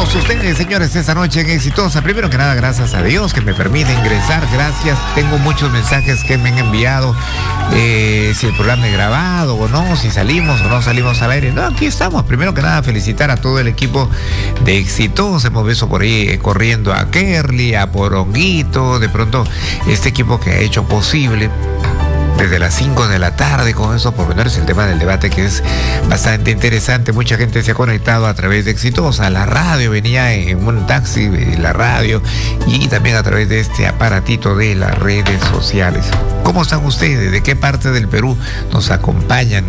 todos ustedes, señores, esta noche en Exitosa. Primero que nada, gracias a Dios que me permite ingresar. Gracias. Tengo muchos mensajes que me han enviado. Si el programa es grabado o no, si salimos o no salimos al aire. No, aquí estamos. Primero que nada, felicitar a todo el equipo de Exitosa. Hemos visto por ahí corriendo a Kerly, a Poronguito. De pronto, este equipo que ha hecho posible desde las 5 de la tarde con esos pormenores, el tema del debate que es bastante interesante. Mucha gente se ha conectado a través de Exitosa, la radio, venía en un taxi, la radio, y también a través de este aparatito de las redes sociales. ¿Cómo están ustedes? ¿De qué parte del Perú nos acompañan?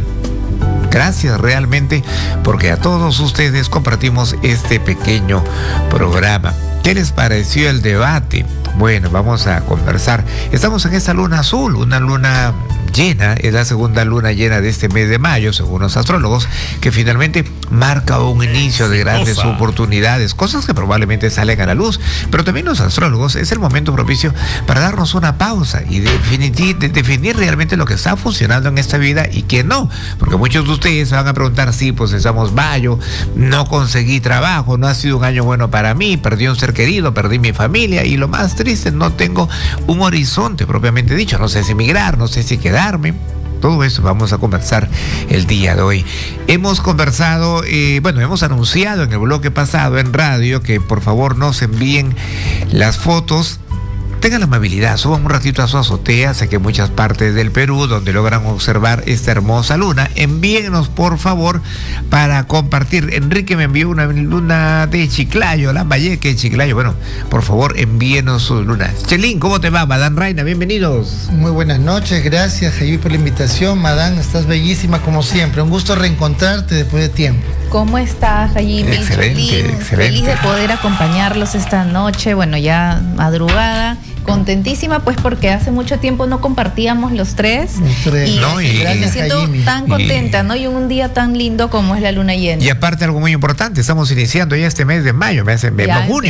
Gracias realmente, porque a todos ustedes compartimos este pequeño programa. ¿Qué les pareció el debate? Bueno, vamos a conversar. Estamos en esta luna azul, una luna llena, es la segunda luna llena de este mes de mayo, según los astrólogos, que finalmente marca un inicio de grandes oportunidades, cosas que probablemente salen a la luz, pero también los astrólogos es el momento propicio para darnos una pausa y definir realmente lo que está funcionando en esta vida y que no, porque muchos de ustedes se van a preguntar, sí, pues estamos mayo, no conseguí trabajo, no ha sido un año bueno para mí, perdí un ser querido, perdí mi familia y lo más triste, no tengo un horizonte propiamente dicho, no sé si emigrar, no sé si quedarme. Todo eso vamos a conversar el día de hoy. Hemos conversado, hemos anunciado en el bloque pasado en radio que por favor nos envíen las fotos. Tengan la amabilidad, suban un ratito a su azotea, sé que en muchas partes del Perú donde logran observar esta hermosa luna, envíennos por favor para compartir. Enrique me envió una luna de Chiclayo, Lambayeque, Chiclayo. Bueno, por favor envíenos sus lunas. Chelín, ¿cómo te va? Madame Reina, bienvenidos. Muy buenas noches, gracias Jaime por la invitación. Madame, estás bellísima como siempre, un gusto reencontrarte después de tiempo. ¿Cómo estás, Jaime? Excelente. Feliz de poder acompañarlos esta noche, bueno, ya madrugada. Contentísima pues porque hace mucho tiempo no compartíamos los tres. Y me siento tan contenta, ¿no? Y un día tan lindo como es la luna llena. Y aparte algo muy importante, estamos iniciando ya este mes de mayo, me hace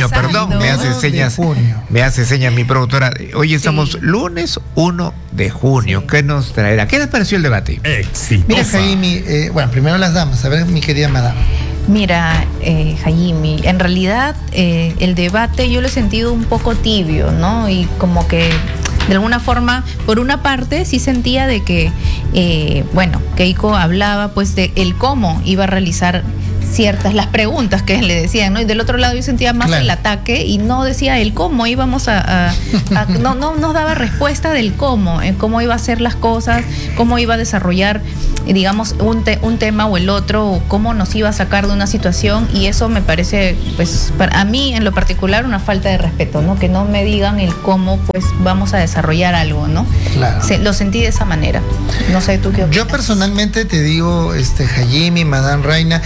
señas mi productora. Hoy estamos lunes 1 de junio. Sí. ¿Qué nos traerá? ¿Qué les pareció el debate? Exitosa. Mira, Jaime, primero las damas, a ver, mi querida madame. Mira, Jaime, en realidad el debate yo lo he sentido un poco tibio, ¿no? Y como que de alguna forma, por una parte sí sentía de que, Keiko hablaba pues de el cómo iba a realizar las preguntas que le decían, ¿no? Y del otro lado yo sentía más el ataque y no decía el cómo íbamos no nos daba respuesta del cómo iba a hacer las cosas, cómo iba a desarrollar, digamos, un tema o el otro, o cómo nos iba a sacar de una situación, y eso me parece, pues, a mí en lo particular una falta de respeto, ¿no? Que no me digan el cómo, pues, vamos a desarrollar algo, ¿no? Claro. Lo sentí de esa manera. No sé, ¿tú qué opinas? Yo personalmente te digo, Jaime, Madame Reina,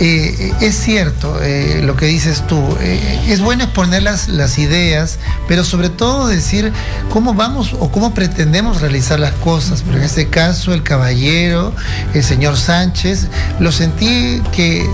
es cierto lo que dices tú, es bueno exponer las ideas, pero sobre todo decir cómo vamos o cómo pretendemos realizar las cosas. Pero en este caso el caballero, el señor Sánchez, lo sentí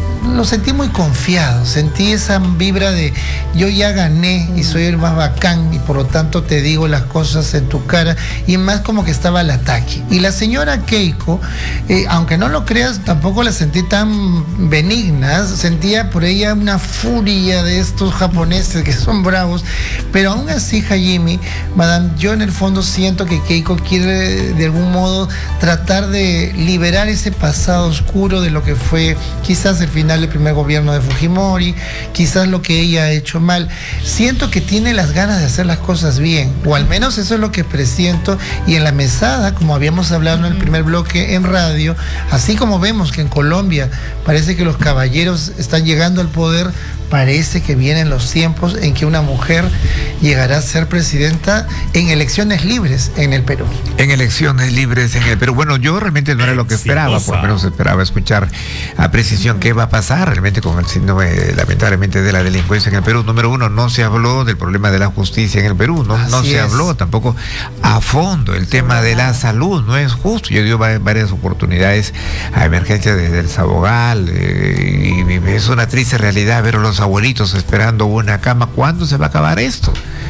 muy confiado, sentí esa vibra de yo ya gané y soy el más bacán y por lo tanto te digo las cosas en tu cara, y más como que estaba al ataque. Y la señora Keiko, aunque no lo creas, tampoco la sentí tan benigna, sentía por ella una furia de estos japoneses que son bravos, pero aún así, Jaime, madame, yo en el fondo siento que Keiko quiere de algún modo tratar de liberar ese pasado oscuro de lo que fue quizás el final del primer gobierno de Fujimori, quizás lo que ella ha hecho mal. Siento que tiene las ganas de hacer las cosas bien, o al menos eso es lo que presiento, y en la mesada, como habíamos hablado en el primer bloque en radio, así como vemos que en Colombia parece que los caballeros están llegando al poder, parece que vienen los tiempos en que una mujer llegará a ser presidenta en elecciones libres en el Perú. En elecciones libres en el Perú. Bueno, yo realmente no era lo que esperaba, por lo menos esperaba escuchar a precisión qué va a pasar realmente con el síndrome, lamentablemente, de la delincuencia en el Perú. Número uno, no se habló del problema de la justicia en el Perú, no se habló tampoco a fondo el tema de la salud, no es justo. Yo dio varias oportunidades a emergencia desde el Sabogal, y es una triste realidad ver a los abuelitos esperando una cama. ¿Cuándo se va a acabar esto?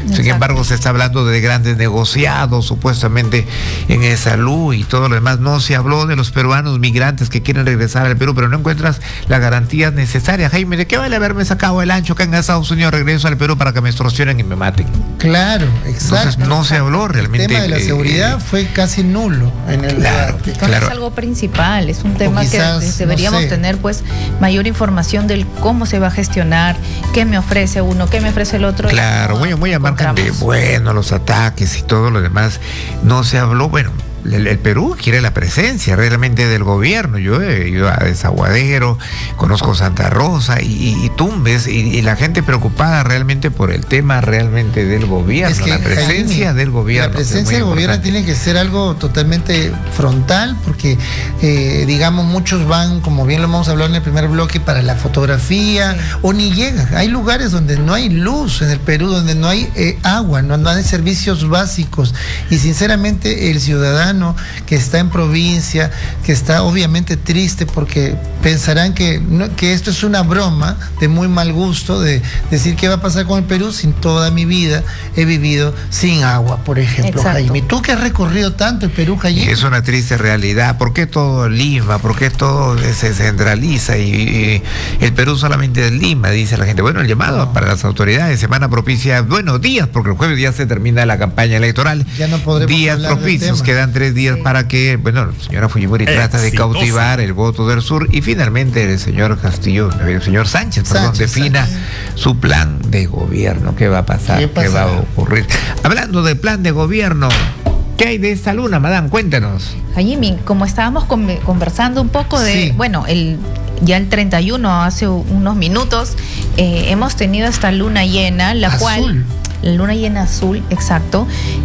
Sin embargo, se está hablando de grandes negociados, supuestamente en salud y todo lo demás. No se habló de los peruanos migrantes que quieren regresar al Perú, pero no encuentras las garantías necesarias. Jaime, ¿de qué vale haberme sacado el ancho que en Estados Unidos regreso al Perú para que me extorsionen y me maten? Claro, exacto. Entonces no se habló realmente. El tema de la seguridad fue casi nulo en el debate. Claro. Es algo principal, es un tema quizás, que deberíamos tener pues mayor información del cómo se va a gestionar, qué me ofrece uno, qué me ofrece el otro. Claro, muy amarcan de, bueno, los ataques y todo lo demás. No se habló, bueno. El Perú quiere la presencia realmente del gobierno. Yo he ido a Desaguadero, conozco Santa Rosa y Tumbes, y la gente preocupada realmente por el tema realmente del gobierno, es que, la presencia Jaime, del gobierno. La presencia del gobierno tiene que ser algo totalmente frontal, porque digamos muchos van, como bien lo hemos hablado en el primer bloque, para la fotografía, o ni llegan. Hay lugares donde no hay luz en el Perú, donde no hay agua, no hay servicios básicos, y sinceramente el ciudadano que está en provincia, que está obviamente triste porque pensarán que esto es una broma de muy mal gusto, de decir qué va a pasar con el Perú si toda mi vida he vivido sin agua, por ejemplo. Exacto. Jaime, tú que has recorrido tanto el Perú, Jaime. Es una triste realidad. ¿Por qué todo Lima? ¿Por qué todo se centraliza y el Perú solamente es Lima? Dice la gente. Bueno, el llamado para las autoridades, semana propicia, bueno, días, porque el jueves ya se termina la campaña electoral. Ya no podremos días propicios, quedan 3 días para que, bueno, la señora Fujimori trata de cautivar el voto del sur y finalmente el señor Castillo, el señor Sánchez, defina su plan de gobierno. ¿Qué va a pasar? ¿Qué va a ocurrir? Hablando del plan de gobierno, ¿qué hay de esta luna, madame? Cuéntanos. Jaime, como estábamos conversando un poco de, bueno, ya el 31, hace unos minutos, hemos tenido esta luna llena, la cual... La luna llena azul, exacto.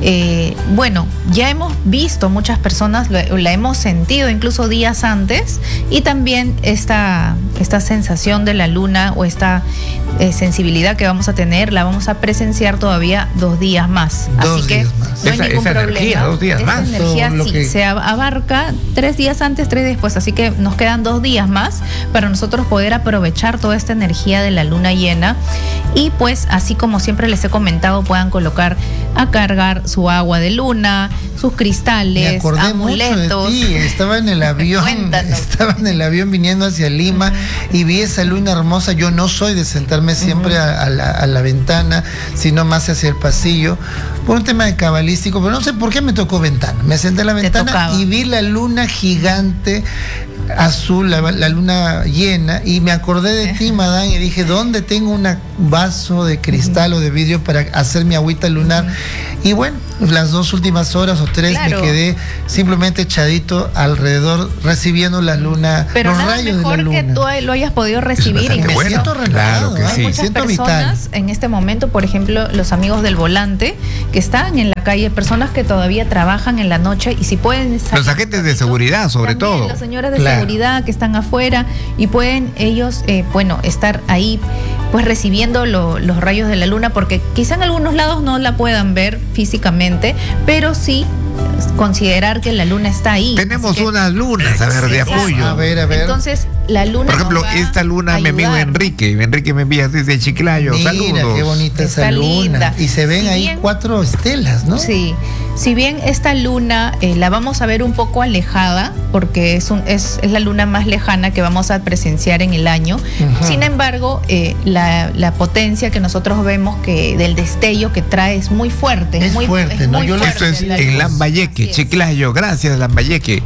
Bueno, ya hemos visto muchas personas, la hemos sentido incluso días antes, y también esta sensación de la luna o esta sensibilidad que vamos a tener, la vamos a presenciar todavía 2 días más. Así que no hay ningún problema. Energía, 2 días más. Esa energía sí, se abarca 3 días antes, 3 días después, así que nos quedan 2 días más para nosotros poder aprovechar toda esta energía de la luna llena, y pues así como siempre les he comentado, puedan colocar a cargar su agua de luna, sus cristales, me acordé amuletos. Mucho de ti. Estaba en el avión viniendo hacia Lima y vi esa luna hermosa. Yo no soy de sentarme siempre a la ventana, sino más hacia el pasillo, por un tema de cabalístico, pero no sé por qué me tocó ventana. Me senté en la ventana y vi la luna gigante azul, la luna llena, y me acordé de ti, madame, y dije, ¿dónde tengo un vaso de cristal o de vidrio para hacer mi agüita lunar? Y bueno, las 2 últimas horas o 3 me quedé simplemente echadito alrededor recibiendo la luna, pero los nada rayos mejor de la luna. Que tú lo hayas podido recibir. Y me siento renovado, claro que sí. Muchas siento personas vital. En este momento, por ejemplo, los amigos del volante que están en la calle, personas que todavía trabajan en la noche, y si pueden los agentes de seguridad, sobre todo los señores de seguridad que están afuera, y pueden ellos estar ahí pues recibiendo los rayos de la luna, porque quizá en algunos lados no la puedan ver físicamente, pero sí considerar que la luna está ahí. Tenemos unas lunas, de apoyo. A ver. Entonces, la luna. Por ejemplo, esta luna, mi amigo Enrique me envía desde Chiclayo. Mira, saludos. Qué bonita esa luna. Linda. Y se ven ahí 4 estelas, ¿no? Sí. Si bien esta luna la vamos a ver un poco alejada, porque es la luna más lejana que vamos a presenciar en el año. Sin embargo, la potencia que nosotros vemos del destello que trae es muy fuerte. Es muy fuerte, ¿no? Esto es en Lambayeque, Chiclayo. Gracias, Lambayeque.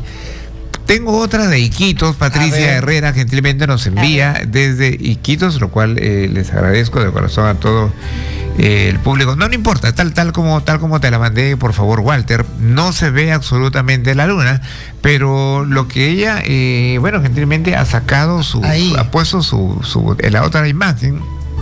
Tengo otra de Iquitos. Patricia Herrera gentilmente nos envía desde Iquitos, lo cual les agradezco de corazón a todo el público. No importa, tal como te la mandé, por favor, Walter. No se ve absolutamente la luna, pero lo que ella, gentilmente ha sacado ha puesto en la otra imagen,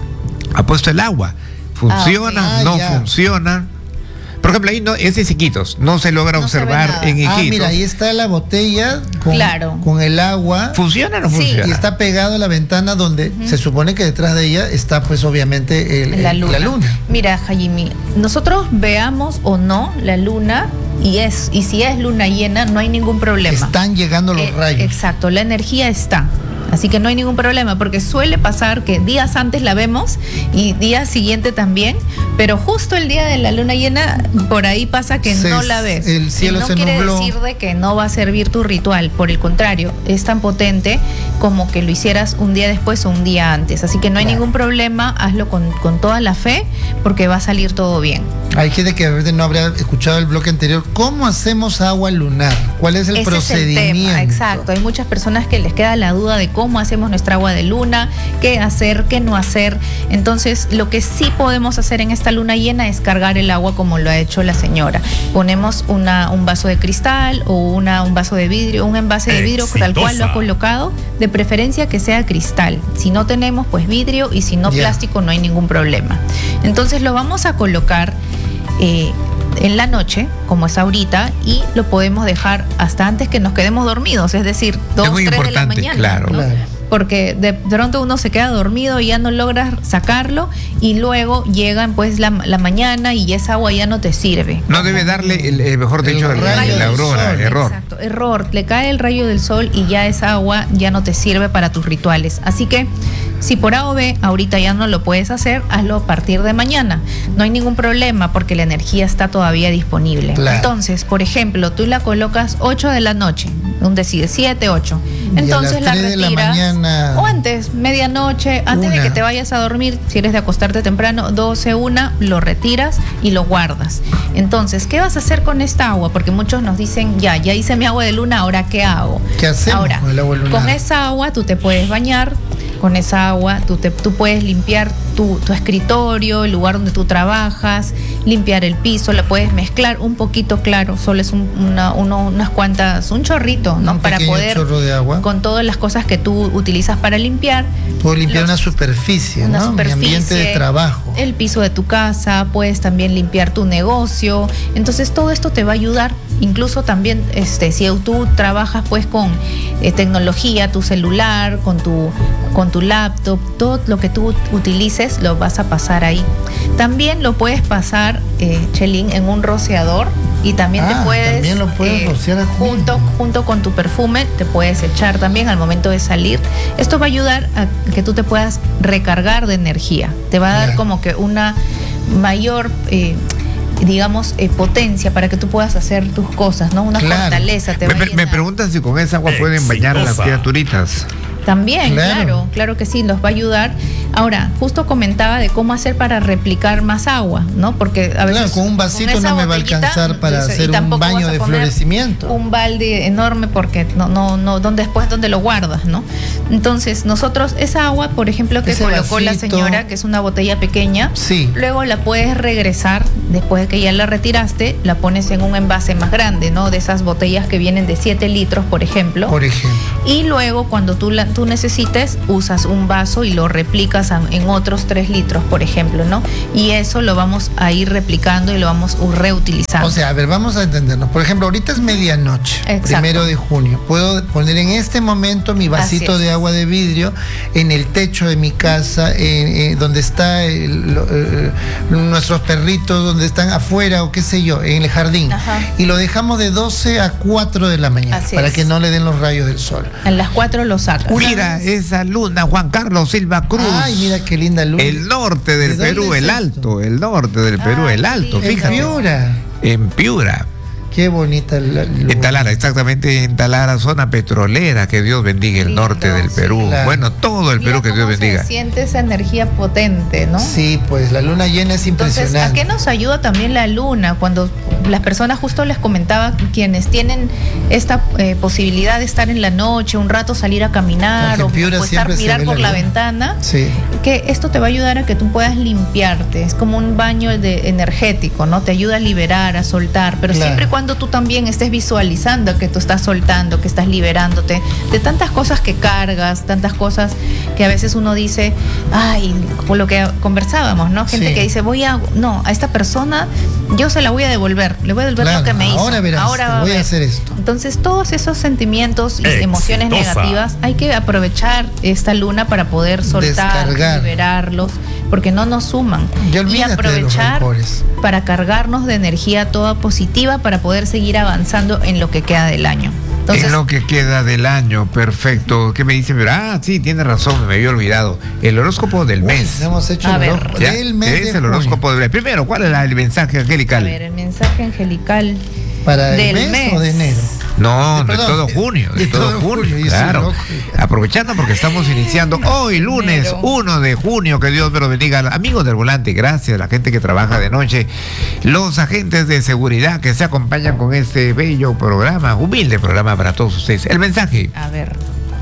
ha puesto el agua. ¿Funciona? ¿No funciona? Por ejemplo, ahí es de Iquitos, no se logra observar en Iquitos. Mira, ahí está la botella con el agua. ¿Funciona o no funciona? Y está pegado a la ventana donde se supone que detrás de ella está pues obviamente la luna. Mira, Jaime, nosotros veamos o no la luna, y si es luna llena, no hay ningún problema. Están llegando los rayos. Exacto, la energía está. Así que no hay ningún problema, porque suele pasar que días antes la vemos y día siguiente también, pero justo el día de la luna llena, por ahí pasa que no la ves. El cielo no se quiere nubló. decir de que no va a servir tu ritual, por el contrario, es tan potente como que lo hicieras un día después o un día antes. Así que no hay ningún problema, hazlo con toda la fe, porque va a salir todo bien. Hay gente que a veces no habrá escuchado el bloque anterior. ¿Cómo hacemos agua lunar? ¿Cuál es el Ese procedimiento? es el tema, exacto. Hay muchas personas que les queda la duda de cómo hacemos nuestra agua de luna, qué hacer, qué no hacer. Entonces, lo que sí podemos hacer en esta luna llena es cargar el agua como lo ha hecho la señora. Ponemos un vaso de cristal o un vaso de vidrio, un envase de vidrio tal cual lo ha colocado, de preferencia que sea cristal. Si no tenemos, pues vidrio, y si no plástico, no hay ningún problema. Entonces lo vamos a colocar en la noche, como es ahorita, y lo podemos dejar hasta antes que nos quedemos dormidos, es decir, 2, 3 de la mañana. Claro. ¿no? Porque de pronto uno se queda dormido y ya no logras sacarlo, y luego llegan pues la mañana y esa agua ya no te sirve. No debe darle, mejor dicho, la aurora, error. Exacto, error. Le cae el rayo del sol y ya esa agua ya no te sirve para tus rituales. Así que si por A o B ahorita ya no lo puedes hacer, hazlo a partir de mañana. No hay ningún problema porque la energía está todavía disponible. Claro. Entonces, por ejemplo, tú la colocas 8 de la noche, un decide 7, 8. Entonces y a las 3 la de la retiras. mañana, O antes, medianoche, antes de que te vayas a dormir, si eres de acostarte temprano, 12, 1, lo retiras y lo guardas. Entonces, ¿qué vas a hacer con esta agua? Porque muchos nos dicen, ya hice mi agua de luna, ¿ahora qué hago? ¿qué hacemos Ahora, con el agua lunar? con esa agua tú te puedes bañar, con esa agua tú puedes limpiar tu escritorio, el lugar donde tú trabajas, limpiar el piso, la puedes mezclar un poquito, claro, solo es unas cuantas, un chorrito, ¿no? Un Para pequeño poder, chorro de agua. con todas las cosas que tú utilizas para limpiar. Puedo limpiar una superficie, ¿no? Mi ambiente de trabajo. El piso de tu casa, puedes también limpiar tu negocio. Entonces todo esto te va a ayudar. Incluso también si tú trabajas pues con tecnología, tu celular, con tu laptop, todo lo que tú utilices lo vas a pasar ahí. También lo puedes pasar, Chelín, en un rociador, y también te puedes, también lo puedes rociar a ti junto con tu perfume, te puedes echar también al momento de salir. Esto va a ayudar a que tú te puedas recargar de energía. Te va a dar como que una mayor potencia para que tú puedas hacer tus cosas, ¿no? Una fortaleza. Me preguntan si con esa agua pueden bañar a las criaturitas. También, claro que sí, nos va a ayudar. Ahora, justo comentaba de cómo hacer para replicar más agua, ¿no? Porque a veces con un vasito no me va a alcanzar para hacer un baño de florecimiento. Un balde enorme, porque no, después dónde lo guardas, ¿no? Entonces, nosotros esa agua, por ejemplo, que colocó la señora, que es una botella pequeña, luego la puedes regresar después de que ya la retiraste, la pones en un envase más grande, ¿no? De esas botellas que vienen de 7 litros, por ejemplo. Y luego, cuando tú necesites, usas un vaso y lo replicas en otros 3 litros, por ejemplo, ¿no? Y eso lo vamos a ir replicando y lo vamos reutilizando. O sea, a ver, vamos a entendernos. Por ejemplo, ahorita es medianoche, 1 de junio. Puedo poner en este momento mi vasito de agua de vidrio en el techo de mi casa, donde están nuestros perritos, donde están afuera o qué sé yo, en el jardín. Y lo dejamos de 12 a 4 de la mañana para que no le den los rayos del sol. A las 4 lo sacas. Mira esa luna, Juan Carlos Silva Cruz. Ay, mira qué linda luna. El norte del Perú, el alto. El norte del Perú, el alto, fíjate. En Piura. En Piura. Qué bonita en Talara, exactamente en Talara, zona petrolera. Que Dios bendiga el norte del Perú. Bueno, todo el Perú, que Dios bendiga. Se siente esa energía potente, ¿no? Sí, pues la luna llena es impresionante. Entonces, ¿a qué nos ayuda también la luna? Cuando las personas, justo les comentaba, quienes tienen esta posibilidad de estar en la noche, un rato salir a caminar o mirar por la ventana, que esto te va a ayudar a que tú puedas limpiarte. Es como un baño energético, ¿no? Te ayuda a liberar, a soltar, pero siempre y cuando tú también estés visualizando que tú estás soltando, que estás liberándote de tantas cosas que cargas, tantas cosas que a veces uno dice, ay, por lo que conversábamos, ¿no? Gente que dice, a esta persona yo se la voy a devolver, le voy a devolver lo que me hizo. Ahora verás, voy a hacer esto. Entonces, todos esos sentimientos y emociones negativas, hay que aprovechar esta luna para poder soltar, liberarlos, porque no nos suman. Y aprovechar para cargarnos de energía toda positiva para poder seguir avanzando en lo que queda del año. Entonces, en lo que queda del año, perfecto. ¿Qué me dice? Sí, tiene razón, me había olvidado. El horóscopo del mes. Hemos hecho A el ver. horóscopo Ya, del mes es de el horóscopo junio. del mes. Primero, ¿cuál es el mensaje angelical? a ver, el mensaje angelical ¿Para el del mes o de enero? No, de Perdón, todo junio, de todo junio, yo soy claro. loco. Aprovechando porque estamos iniciando hoy, lunes Enero. 1 de junio, que Dios me lo bendiga. Amigos del volante, gracias a la gente que trabaja de noche, los agentes de seguridad que se acompañan con este bello programa, humilde programa para todos ustedes. El mensaje. A ver.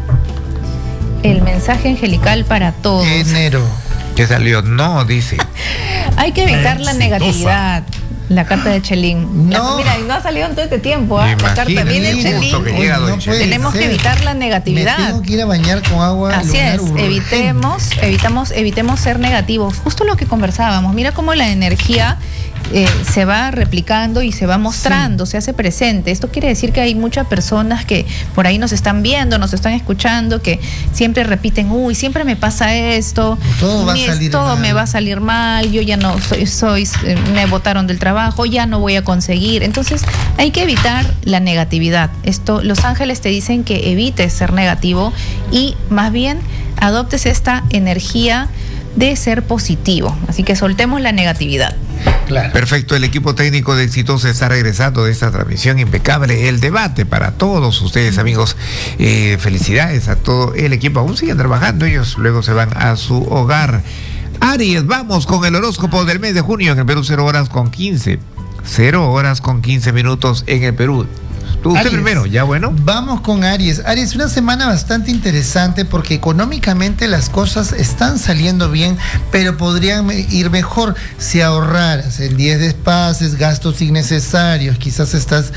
El mensaje angelical para todos. Enero. Que salió, no, dice. Hay que evitar la negatividad. La carta de Chelín. No. Mira, no ha salido en todo este tiempo. La carta Imagínate, viene justo Chelín. que llega Oye, don no puede Chelín. Tenemos que ser. evitar la Me negatividad. tengo que ir a bañar con agua Así lunar es, urgente. evitemos ser negativos. Justo lo que conversábamos. Mira cómo la energía se va replicando y se va mostrando, se hace presente. Esto quiere decir que hay muchas personas que por ahí nos están viendo, nos están escuchando, que siempre repiten, uy, siempre me pasa esto, Todo va a salir todo mal. me va a salir mal, yo ya no me botaron del trabajo, ya no voy a conseguir. Entonces hay que evitar la negatividad. Los ángeles te dicen que evites ser negativo y más bien adoptes esta energía de ser positivo. Así que soltemos la negatividad. Claro. Perfecto, el equipo técnico de Exitosa está regresando de esta transmisión impecable. El debate para todos ustedes, amigos. Felicidades a todo el equipo. Aún siguen trabajando, ellos luego se van a su hogar. Aries, vamos con el horóscopo del mes de junio en el Perú, 0 horas con 15. 0 horas con 15 minutos en el Perú. Usted Aries. primero, ¿ya bueno? Vamos con Aries. Aries, una semana bastante interesante porque económicamente las cosas están saliendo bien, pero podrían ir mejor si ahorraras el 10 de espadas, gastos innecesarios. Quizás estás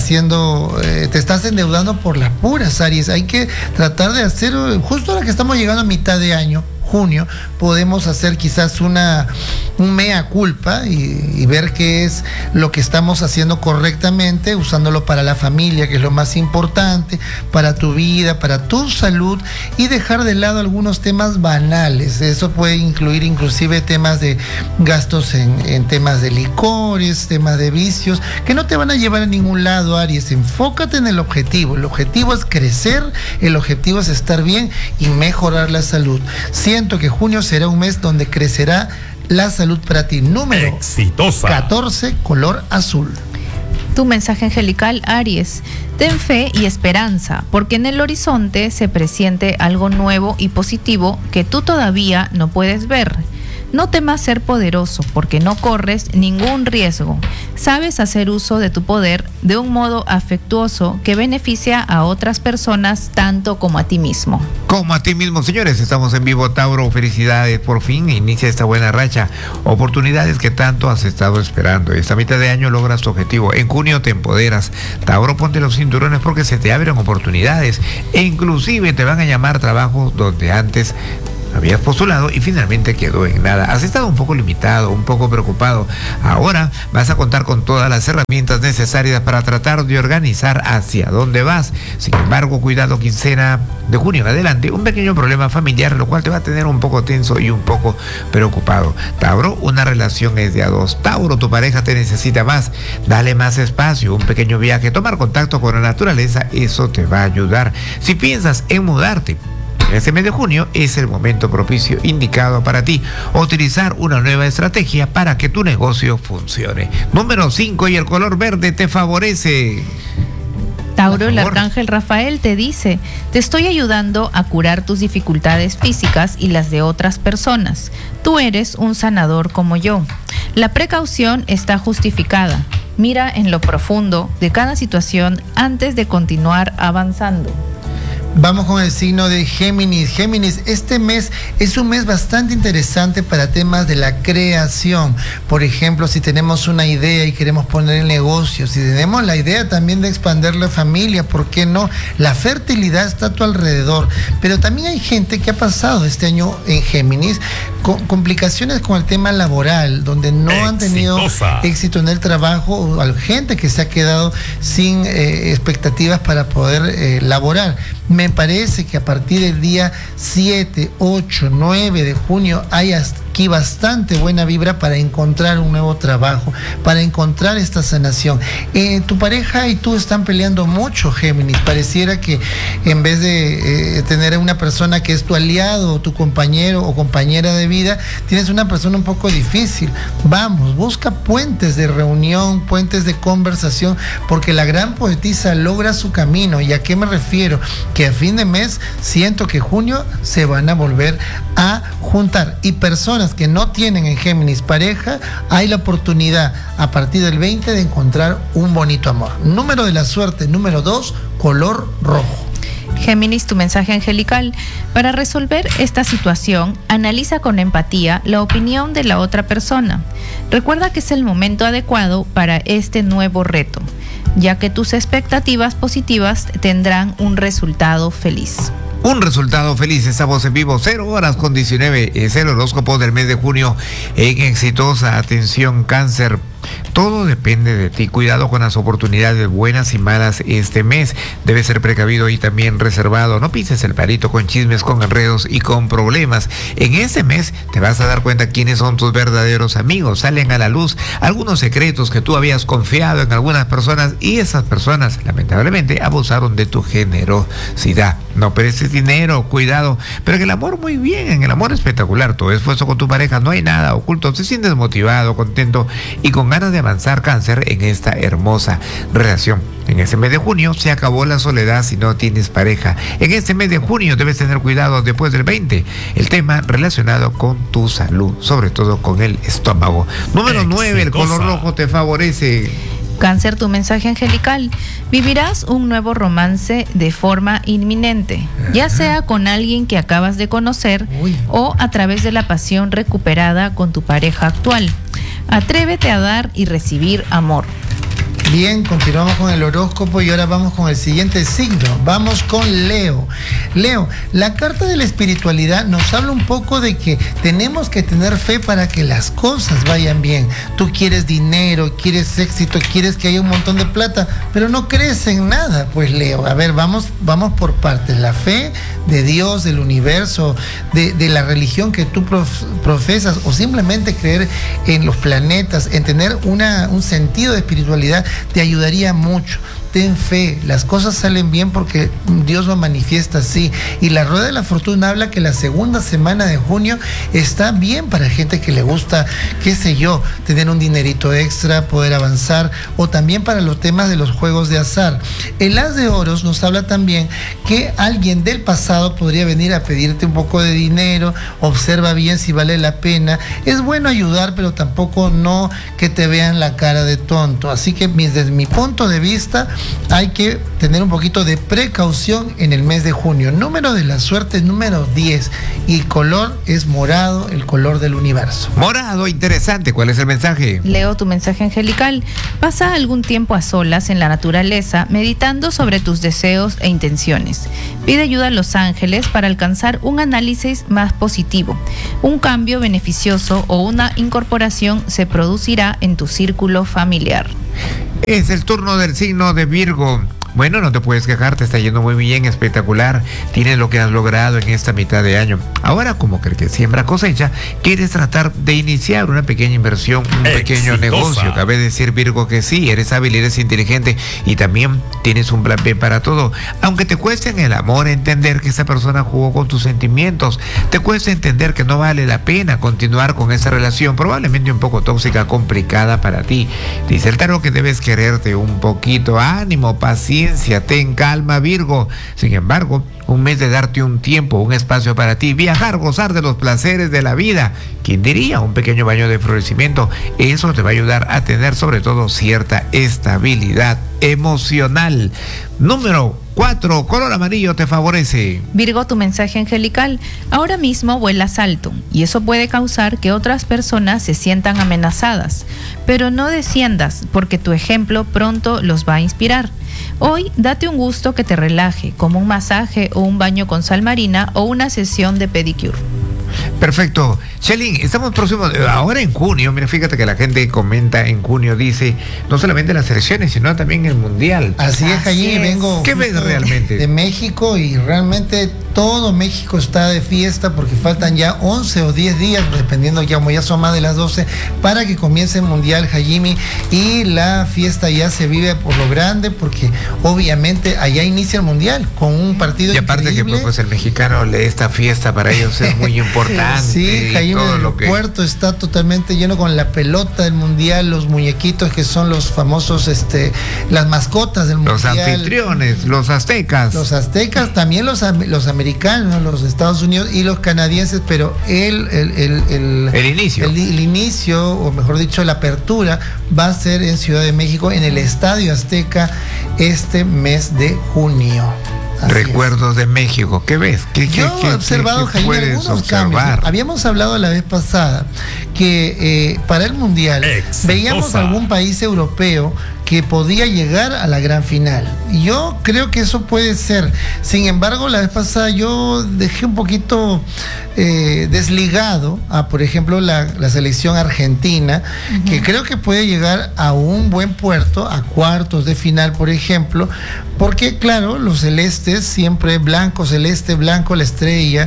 te estás endeudando por las puras, Aries. Hay que tratar de hacer, justo ahora que estamos llegando a mitad de año, junio, podemos hacer quizás un mea culpa y ver qué es lo que estamos haciendo correctamente, usándolo para la familia, que es lo más importante, para tu vida, para tu salud, y dejar de lado algunos temas banales. Eso puede incluir inclusive temas de gastos en temas de licores, temas de vicios, que no te van a llevar a ningún lado, Aries. Enfócate en el objetivo. El objetivo es crecer, el objetivo es estar bien y mejorar la salud. Siento que junio será un mes donde crecerá la salud para ti. Número Exitosa. 14, color azul. Tu mensaje angelical, Aries. Ten fe y esperanza, porque en el horizonte se presiente algo nuevo y positivo que tú todavía no puedes ver. No temas ser poderoso, porque no corres ningún riesgo. Sabes hacer uso de tu poder de un modo afectuoso que beneficia a otras personas tanto como a ti mismo. Como a ti mismo, señores, estamos en vivo, Tauro. Felicidades, por fin inicia esta buena racha. Oportunidades que tanto has estado esperando. Esta mitad de año logras tu objetivo. En junio te empoderas. Tauro, ponte los cinturones porque se te abren oportunidades. E inclusive te van a llamar trabajos donde antes habías postulado y finalmente quedó en nada. Has estado un poco limitado, un poco preocupado. Ahora vas a contar con todas las herramientas necesarias para tratar de organizar hacia dónde vas. Sin embargo, cuidado, quincena de junio en adelante, un pequeño problema familiar, lo cual te va a tener un poco tenso y un poco preocupado. Tauro, una relación es de a dos. Tauro, tu pareja te necesita más. Dale más espacio, un pequeño viaje, tomar contacto con la naturaleza, eso te va a ayudar. Si piensas en mudarte, este mes de junio es el momento propicio indicado para ti. Utilizar una nueva estrategia para que tu negocio funcione. Número 5, y el color verde te favorece. Tauro, el Por favor. arcángel Rafael te dice, te estoy ayudando a curar tus dificultades físicas y las de otras personas. Tú eres un sanador como yo. La precaución está justificada. Mira en lo profundo de cada situación antes de continuar avanzando. Vamos con el signo de Géminis. Géminis, este mes es un mes bastante interesante para temas de la creación. Por ejemplo, si tenemos una idea y queremos poner el negocio, si tenemos la idea también de expandir la familia, ¿por qué no? La fertilidad está a tu alrededor. Pero también hay gente que ha pasado este año en Géminis con complicaciones con el tema laboral, donde no han tenido Exitosa. éxito en el trabajo, o hay gente que se ha quedado sin expectativas para poder laborar. Me parece que a partir del día 7, 8, 9 de junio hay aquí bastante buena vibra para encontrar un nuevo trabajo, para encontrar esta sanación. Tu pareja y tú están peleando mucho, Géminis. Pareciera que en vez de tener una persona que es tu aliado, o tu compañero o compañera de vida, tienes una persona un poco difícil. Vamos, busca puentes de reunión, puentes de conversación, porque la gran poetisa logra su camino. ¿Y a qué me refiero? Que a fin de mes siento que junio se van a volver a juntar, y personas que no tienen en Géminis pareja, hay la oportunidad a partir del 20 de encontrar un bonito amor. Número de la suerte, número 2, color rojo. Géminis, tu mensaje angelical. Para resolver esta situación, analiza con empatía la opinión de la otra persona. Recuerda que es el momento adecuado para este nuevo reto, ya que tus expectativas positivas tendrán un resultado feliz. Un resultado feliz, estamos en vivo, 0 horas con 19, es el horóscopo del mes de junio en Exitosa. Atención, Cáncer, todo depende de ti. Cuidado con las oportunidades buenas y malas este mes. Debes ser precavido y también reservado. No pises el palito con chismes, con enredos y con problemas. En este mes te vas a dar cuenta quiénes son tus verdaderos amigos. Salen a la luz algunos secretos que tú habías confiado en algunas personas, y esas personas lamentablemente abusaron de tu generosidad. No prestes dinero, cuidado. Pero en el amor muy bien, en el amor espectacular. Tu esfuerzo con tu pareja, no hay nada oculto. Te sientes motivado, contento y con ganas de avanzar, Cáncer, en esta hermosa relación. En este mes de junio se acabó la soledad si no tienes pareja. En este mes de junio debes tener cuidado después del 20. El tema relacionado con tu salud, sobre todo con el estómago. Número 9, el color rojo te favorece. Cáncer, tu mensaje angelical. Vivirás un nuevo romance de forma inminente, ya sea con alguien que acabas de conocer o a través de la pasión recuperada con tu pareja actual. Atrévete a dar y recibir amor. Bien, continuamos con el horóscopo y ahora vamos con el siguiente signo. Vamos con Leo. Leo, la carta de la espiritualidad nos habla un poco de que tenemos que tener fe para que las cosas vayan bien. Tú quieres dinero, quieres éxito, quieres que haya un montón de plata, pero no crees en nada. Pues Leo, a ver, vamos por partes. La fe de Dios, del universo, de la religión que tú profesas, o simplemente creer en los planetas, en tener un sentido de espiritualidad, te ayudaría mucho. Ten fe, las cosas salen bien porque Dios lo manifiesta así. Y la rueda de la fortuna habla que la segunda semana de junio está bien para gente que le gusta, qué sé yo, tener un dinerito extra, poder avanzar, o también para los temas de los juegos de azar. El as de oros nos habla también que alguien del pasado podría venir a pedirte un poco de dinero. Observa bien si vale la pena. Es bueno ayudar, pero tampoco no que te vean la cara de tonto. Así que desde mi punto de vista, hay que tener un poquito de precaución en el mes de junio. Número de la suerte, número 10. Y el color es morado, el color del universo. Morado, interesante. ¿Cuál es el mensaje? Leo, tu mensaje angelical. Pasa algún tiempo a solas en la naturaleza, meditando sobre tus deseos e intenciones. Pide ayuda a los ángeles para alcanzar un análisis más positivo. Un cambio beneficioso o una incorporación se producirá en tu círculo familiar. Es el turno del signo de Virgo. Bueno, no te puedes quejar, te está yendo muy bien, espectacular. Tienes lo que has logrado en esta mitad de año. Ahora, como que el que siembra cosecha, quieres tratar de iniciar una pequeña inversión, un pequeño negocio. Cabe decir, Virgo, que sí, eres hábil, eres inteligente y también tienes un plan B para todo. Aunque te cueste en el amor entender que esa persona jugó con tus sentimientos, te cuesta entender que no vale la pena continuar con esa relación, probablemente un poco tóxica, complicada para ti. Dice el tarot que debes quererte un poquito. Ánimo, paciencia, ten calma, Virgo. Sin embargo, un mes de darte un tiempo, un espacio para ti, viajar, gozar de los placeres de la vida. ¿Quién diría? Un pequeño baño de florecimiento. Eso te va a ayudar a tener sobre todo cierta estabilidad emocional. Número 4, color amarillo te favorece. Virgo, tu mensaje angelical. Ahora mismo vuelas alto y eso puede causar que otras personas se sientan amenazadas. Pero no desciendas porque tu ejemplo pronto los va a inspirar. Hoy date un gusto que te relaje, como un masaje o un baño con sal marina o una sesión de pedicure. Perfecto. Chelín, estamos próximos, ahora en junio, mira, fíjate que la gente comenta en junio, dice, no solamente las elecciones, sino también el mundial. Así es, allí vengo. ¿Qué ves realmente? De México, y realmente todo México está de fiesta porque faltan ya 11 o 10 días, dependiendo, ya como ya son más de las 12, para que comience el mundial, Hajime, y la fiesta ya se vive por lo grande porque obviamente allá inicia el mundial con un partido y aparte increíble. Que pues el mexicano, esta fiesta para ellos es muy importante. Sí, Hajime, todo el puerto está totalmente lleno con la pelota del mundial, los muñequitos que son los famosos, las mascotas del mundial. Los anfitriones, los aztecas. Los aztecas, también los americanos, los Estados Unidos y los canadienses, pero el inicio, o mejor dicho, la apertura va a ser en Ciudad de México, en el Estadio Azteca, este mes de junio. Recuerdos de México, ¿qué ves? Yo he observado, Jaime, algunos cambios. Habíamos hablado la vez pasada que para el mundial veíamos algún país europeo que podía llegar a la gran final. Y yo creo que eso puede ser. Sin embargo, la vez pasada yo dejé un poquito desligado a, por ejemplo, la selección argentina, que creo que puede llegar a un buen puerto, a cuartos de final, por ejemplo, porque, claro, los celestes, siempre blanco, celeste, blanco, la estrella,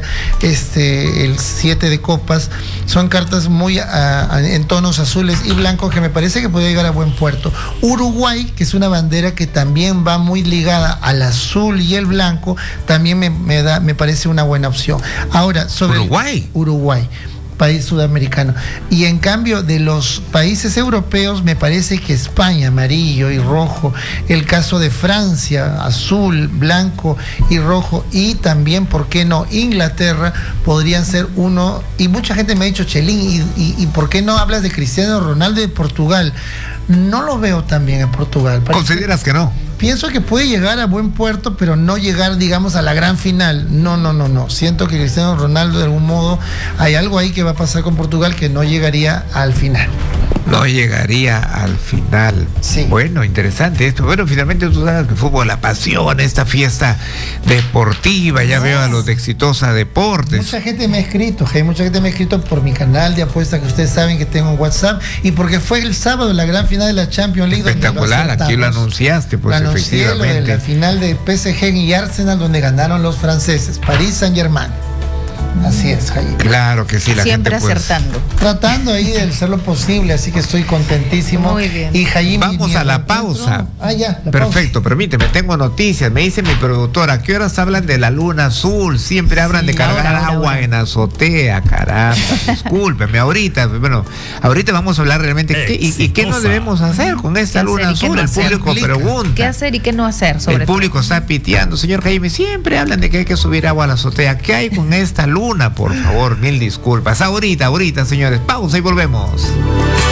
el 7 de copas, son cartas muy en tonos azules y blancos que me parece que puede llegar a buen puerto. Uruguay, que es una bandera que también va muy ligada al azul y el blanco, también me parece una buena opción. Ahora, sobre Uruguay, país sudamericano. Y en cambio de los países europeos, me parece que España, amarillo y rojo, el caso de Francia, azul, blanco y rojo, y también, ¿por qué no?, Inglaterra, podrían ser uno. Y mucha gente me ha dicho, Chelín, ¿y por qué no hablas de Cristiano Ronaldo de Portugal? No lo veo tan bien en Portugal. ¿Consideras que no? Pienso que puede llegar a buen puerto, pero no llegar, digamos, a la gran final. No. Siento que Cristiano Ronaldo, de algún modo, hay algo ahí que va a pasar con Portugal que no llegaría al final. No llegaría al final. Sí. Bueno, interesante esto. Bueno, finalmente tú sabes que el fútbol, la pasión, esta fiesta deportiva, ya veo a los de Exitosa Deportes. Mucha gente me ha escrito, mucha gente me ha escrito por mi canal de apuesta que ustedes saben que tengo en WhatsApp, y porque fue el sábado la gran final de la Champions League. Espectacular, aquí lo anunciaste, pues efectivamente. De la final de PSG y Arsenal, donde ganaron los franceses, París Saint-Germain. Así es, Jaime. Claro que sí, la siempre gente, pues, acertando. Tratando ahí de hacer lo posible, así que estoy contentísimo. Muy bien. Y Jaime, vamos a la pausa. Perfecto, permíteme, tengo noticias. Me dice mi productora, ¿a qué horas hablan de la luna azul? Siempre hablan de cargar agua en azotea, caramba. Discúlpeme, ahorita vamos a hablar realmente y qué no debemos hacer con esta luna azul. El público pregunta. ¿Qué hacer y qué no hacer? El público está piteando, señor Jaime, siempre hablan de que hay que subir agua a la azotea. ¿Qué hay con esta luna? Por favor, mil disculpas. Ahorita, señores, pausa y volvemos.